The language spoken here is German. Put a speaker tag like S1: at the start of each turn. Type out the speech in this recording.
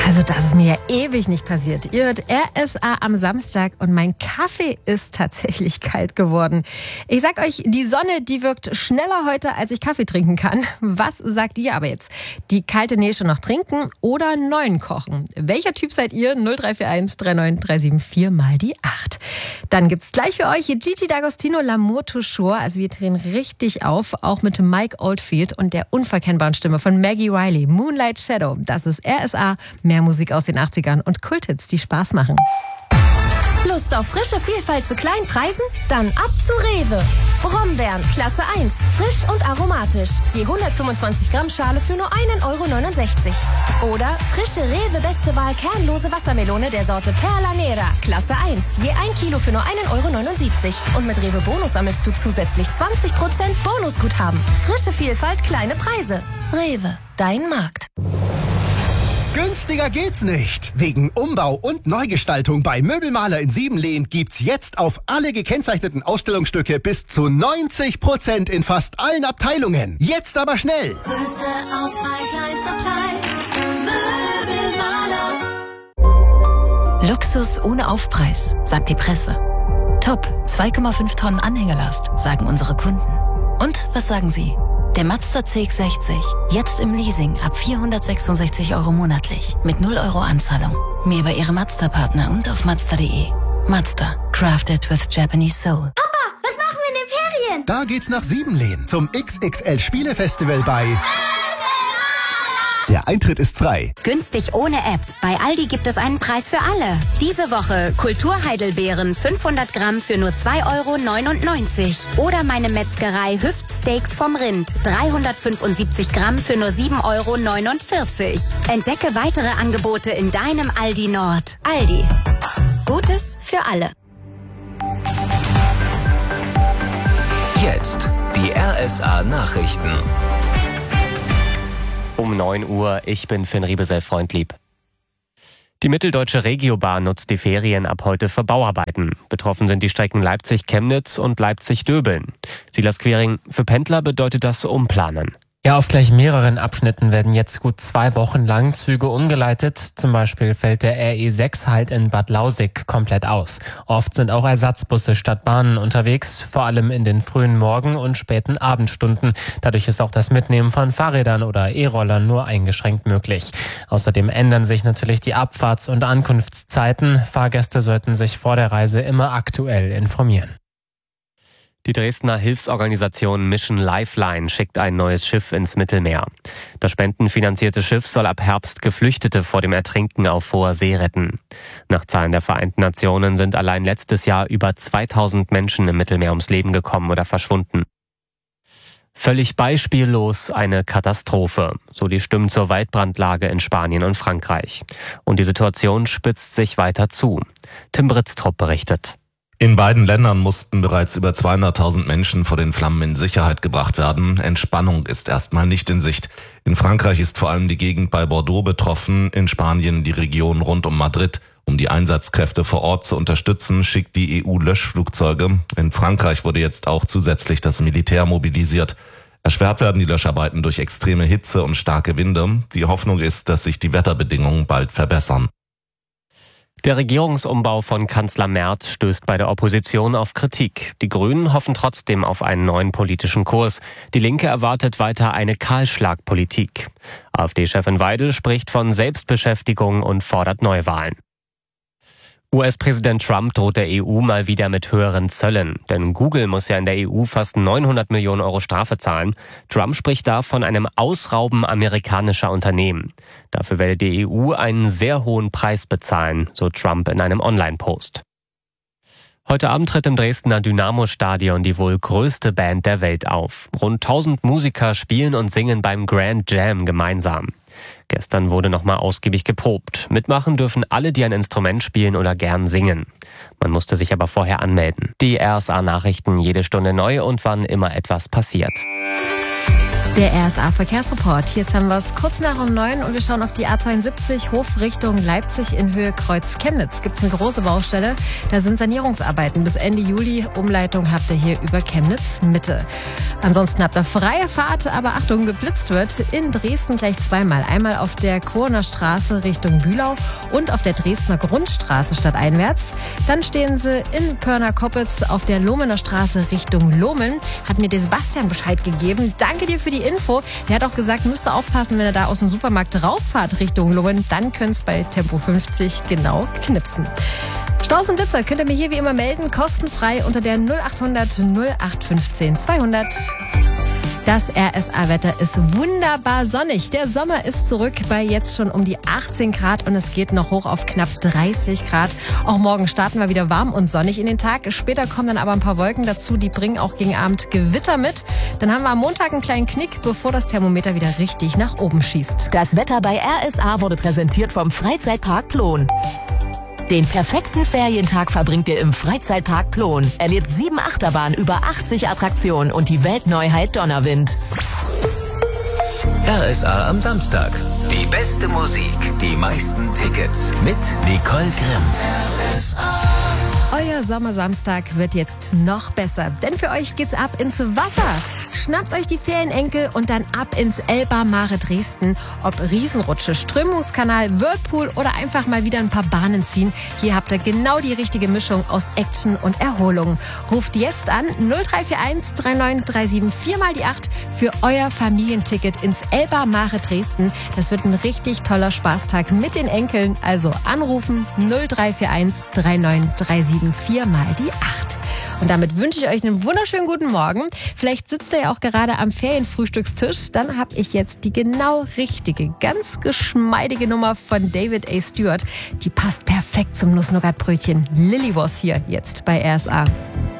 S1: Also das ist mir ja ewig nicht passiert. Ihr hört RSA am Samstag und mein Kaffee ist tatsächlich kalt geworden. Ich sag euch, die Sonne, die wirkt schneller heute, als ich Kaffee trinken kann. Was sagt ihr aber jetzt? Die kalte Näsche noch trinken oder neuen kochen? Welcher Typ seid ihr? 0341 39374 mal die 8. Dann gibt's gleich für euch Gigi D'Agostino, L'amour toujours. Also wir drehen richtig auf, auch mit Mike Oldfield und der unverkennbaren Stimme von Maggie Riley. Moonlight Shadow, das ist RSA. Mehr Musik aus den 80ern und Kulthits, die Spaß machen.
S2: Lust auf frische Vielfalt zu kleinen Preisen? Dann ab zu Rewe. Brombeeren, Klasse 1, frisch und aromatisch. Je 125 Gramm Schale für nur 1,69 €. Oder frische Rewe Beste Wahl kernlose Wassermelone der Sorte Perla Nera, Klasse 1, je 1 Kilo für nur 1,79 €. Und mit Rewe Bonus sammelst du zusätzlich 20% Bonusguthaben. Frische Vielfalt, kleine Preise. Rewe, dein Markt.
S3: Günstiger geht's nicht. Wegen Umbau und Neugestaltung bei Möbelmaler in Siebenlehn gibt's jetzt auf alle gekennzeichneten Ausstellungsstücke bis zu 90% in fast allen Abteilungen. Jetzt aber schnell!
S4: Größte Auswahl, kleinster Preis. Möbelmaler.
S5: Luxus ohne Aufpreis, sagt die Presse. Top, 2,5 Tonnen Anhängelast, sagen unsere Kunden. Und was sagen Sie? Der Mazda CX-60, jetzt im Leasing ab 466 € monatlich, mit 0 € Anzahlung. Mehr bei Ihrem Mazda-Partner und auf Mazda.de. Mazda, crafted with Japanese soul.
S6: Papa, was machen wir in den Ferien?
S3: Da geht's nach Siebenlehn zum XXL Spielefestival bei... Der Eintritt ist frei.
S7: Günstig ohne App. Bei Aldi gibt es einen Preis für alle. Diese Woche Kulturheidelbeeren 500 Gramm für nur 2,99 €. Oder meine Metzgerei Hüftsteaks vom Rind 375 Gramm für nur 7,49 €. Entdecke weitere Angebote in deinem Aldi Nord. Aldi. Gutes für alle.
S8: Jetzt die RSA Nachrichten.
S9: Um 9 Uhr, ich bin Finn Riebesell-Freundlieb. Die Mitteldeutsche Regiobahn nutzt die Ferien ab heute für Bauarbeiten. Betroffen sind die Strecken Leipzig-Chemnitz und Leipzig-Döbeln. Silas Quering, für Pendler bedeutet das Umplanen.
S10: Ja, auf gleich mehreren Abschnitten werden jetzt gut 2 Wochen lang Züge umgeleitet. Zum Beispiel fällt der RE6 halt in Bad Lausick komplett aus. Oft sind auch Ersatzbusse statt Bahnen unterwegs, vor allem in den frühen Morgen- und späten Abendstunden. Dadurch ist auch das Mitnehmen von Fahrrädern oder E-Rollern nur eingeschränkt möglich. Außerdem ändern sich natürlich die Abfahrts- und Ankunftszeiten. Fahrgäste sollten sich vor der Reise immer aktuell informieren.
S9: Die Dresdner Hilfsorganisation Mission Lifeline schickt ein neues Schiff ins Mittelmeer. Das spendenfinanzierte Schiff soll ab Herbst Geflüchtete vor dem Ertrinken auf hoher See retten. Nach Zahlen der Vereinten Nationen sind allein letztes Jahr über 2000 Menschen im Mittelmeer ums Leben gekommen oder verschwunden. Völlig beispiellos eine Katastrophe, so die Stimmen zur Waldbrandlage in Spanien und Frankreich. Und die Situation spitzt sich weiter zu. Tim Britztrup berichtet.
S11: In beiden Ländern mussten bereits über 200.000 Menschen vor den Flammen in Sicherheit gebracht werden. Entspannung ist erstmal nicht in Sicht. In Frankreich ist vor allem die Gegend bei Bordeaux betroffen, in Spanien die Region rund um Madrid. Um die Einsatzkräfte vor Ort zu unterstützen, schickt die EU Löschflugzeuge. In Frankreich wurde jetzt auch zusätzlich das Militär mobilisiert. Erschwert werden die Löscharbeiten durch extreme Hitze und starke Winde. Die Hoffnung ist, dass sich die Wetterbedingungen bald verbessern.
S9: Der Regierungsumbau von Kanzler Merz stößt bei der Opposition auf Kritik. Die Grünen hoffen trotzdem auf einen neuen politischen Kurs. Die Linke erwartet weiter eine Kahlschlagpolitik. AfD-Chefin Weidel spricht von Selbstbeschäftigung und fordert Neuwahlen. US-Präsident Trump droht der EU mal wieder mit höheren Zöllen. Denn Google muss ja in der EU fast 900 Millionen € Strafe zahlen. Trump spricht da von einem Ausrauben amerikanischer Unternehmen. Dafür werde die EU einen sehr hohen Preis bezahlen, so Trump in einem Online-Post. Heute Abend tritt im Dresdner Dynamo-Stadion die wohl größte Band der Welt auf. Rund 1000 Musiker spielen und singen beim Grand Jam gemeinsam. Gestern wurde nochmal ausgiebig geprobt. Mitmachen dürfen alle, die ein Instrument spielen oder gern singen. Man musste sich aber vorher anmelden. Die RSA-Nachrichten jede Stunde neu und wann immer etwas passiert.
S1: Der RSA-Verkehrsreport. Jetzt haben wir es kurz nach um 9 und wir schauen auf die A72 Hof Richtung Leipzig in Höhe Kreuz Chemnitz. Gibt es eine große Baustelle. Da sind Sanierungsarbeiten bis Ende Juli. Umleitung habt ihr hier über Chemnitz Mitte. Ansonsten habt ihr freie Fahrt, aber Achtung, geblitzt wird in Dresden gleich zweimal. Einmal auf der Kurner Straße Richtung Bühlau und auf der Dresdner Grundstraße stadteinwärts. Dann stehen sie in Pörner-Koppitz auf der Lohmener Straße Richtung Lomeln. Hat mir der Sebastian Bescheid gegeben. Danke dir für die Info. Der hat auch gesagt, müsst ihr aufpassen, wenn ihr da aus dem Supermarkt rausfahrt Richtung Lomen, dann könnt ihr bei Tempo 50 genau knipsen. Staus und Blitzer könnt ihr mir hier wie immer melden, kostenfrei unter der 0800 0815 200. Das RSA-Wetter ist wunderbar sonnig. Der Sommer ist zurück bei jetzt schon um die 18 Grad und es geht noch hoch auf knapp 30 Grad. Auch morgen starten wir wieder warm und sonnig in den Tag. Später kommen dann aber ein paar Wolken dazu, die bringen auch gegen Abend Gewitter mit. Dann haben wir am Montag einen kleinen Knick, bevor das Thermometer wieder richtig nach oben schießt.
S12: Das Wetter bei RSA wurde präsentiert vom Freizeitpark Plon. Den perfekten Ferientag verbringt ihr im Freizeitpark Plon. Erlebt 7 Achterbahnen, über 80 Attraktionen und die Weltneuheit Donnerwind.
S8: RSA am Samstag. Die beste Musik, die meisten Tickets mit Nicole Grimm. RSA.
S1: Euer Sommersamstag wird jetzt noch besser, denn für euch geht's ab ins Wasser. Schnappt euch die Ferienenkel und dann ab ins Elba Mare Dresden. Ob Riesenrutsche, Strömungskanal, Whirlpool oder einfach mal wieder ein paar Bahnen ziehen. Hier habt ihr genau die richtige Mischung aus Action und Erholung. Ruft jetzt an 0341 3937 4 mal die 8 für euer Familienticket ins Elba Mare Dresden. Das wird ein richtig toller Spaßtag mit den Enkeln. Also anrufen 0341 3937 4 mal die 8. Und damit wünsche ich euch einen wunderschönen guten Morgen. Vielleicht sitzt ihr ja auch gerade am Ferienfrühstückstisch. Dann habe ich jetzt die genau richtige, ganz geschmeidige Nummer von David A. Stewart. Die passt perfekt zum Nuss-Nougat-Brötchen. Lily Was hier jetzt bei RSA.